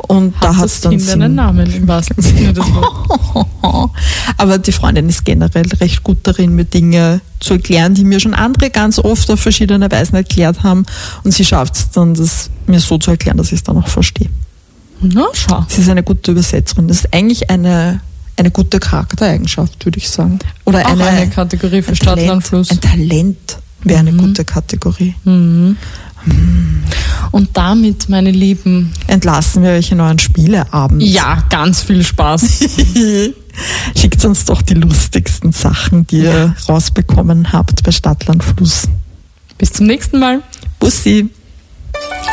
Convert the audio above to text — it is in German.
Und da hat das dann Kind einen Namen im wahrsten Sinne des Wortes. Aber die Freundin ist generell recht gut darin, mir Dinge zu erklären, die mir schon andere ganz oft auf verschiedene Weisen erklärt haben. Und sie schafft es dann, das mir so zu erklären, dass ich es dann auch verstehe. Na, schau. Sie ist eine gute Übersetzerin. Das ist eigentlich eine gute Charaktereigenschaft, würde ich sagen. Oder Auch eine Kategorie für Stadt, Land, Fluss. Ein Talent wäre eine gute Kategorie. Und damit, meine Lieben, entlassen wir euch in euren Spieleabend. ja, ganz viel Spaß. Schickt uns doch die lustigsten Sachen, die ihr rausbekommen habt bei Stadt, Land, Fluss. Bis zum nächsten Mal. Bussi!